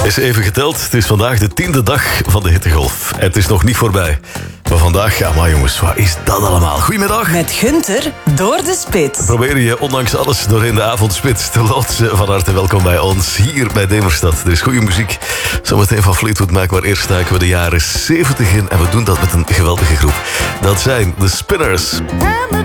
Is even geteld. Het is vandaag de 10e dag van de hittegolf. En het is nog niet voorbij. Maar vandaag, ja maar jongens, wat is dat allemaal? Goedemiddag. Met Gunther door de spits. Probeer je ondanks alles doorheen de avondspits te loodsen. Van harte welkom bij ons hier bij Demerstad. Er is goede muziek. Zometeen van Fleetwood Mac, maar eerst duiken we de jaren 70 in. En we doen dat met een geweldige groep. Dat zijn The Spinners.